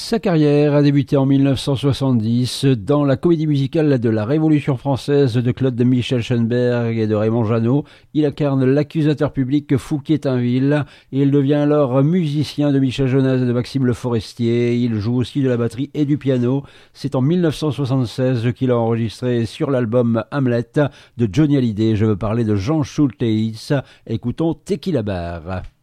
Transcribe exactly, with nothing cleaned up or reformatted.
Sa carrière a débuté en mille neuf cent soixante-dix dans la comédie musicale de la Révolution française de Claude de Michel Schoenberg et de Raymond Jeannot. Il incarne l'accusateur public Fouquier-Tinville et il devient alors musicien de Michel Jonas et de Maxime Le Forestier. Il joue aussi de la batterie et du piano. C'est en mille neuf cent soixante-seize qu'il a enregistré sur l'album Hamlet de Johnny Hallyday. Je veux parler de Jean Schulteis. Écoutons Tequila Bar.